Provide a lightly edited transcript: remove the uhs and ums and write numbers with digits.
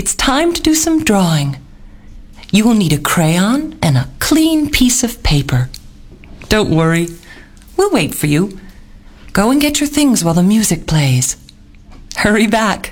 It's time to do some drawing. You will need a crayon and a clean piece of paper. Don't worry, we'll wait for you. Go and get your things while the music plays. Hurry back.